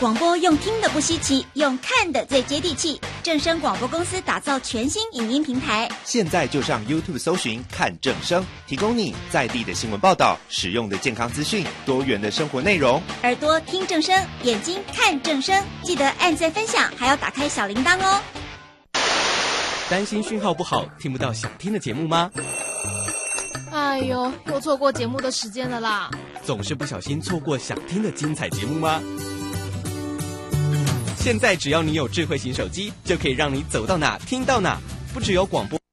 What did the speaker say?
广播用听的不稀奇，用看的最接地气。正声广播公司打造全新影音平台， 现在就上 YouTube 搜寻看正声，提供你在地的新闻报道、实用的健康资讯、多元的生活内容。 耳朵听正声，眼睛看正声，记得按赞分享，还要打开小铃铛哦。 担心讯号不好，听不到想听的节目吗？ 哎呦，又错过节目的时间了啦！ 总是不小心错过想听的精彩节目吗？现在只要你有智慧型手机，就可以让你走到哪听到哪，不只有广播。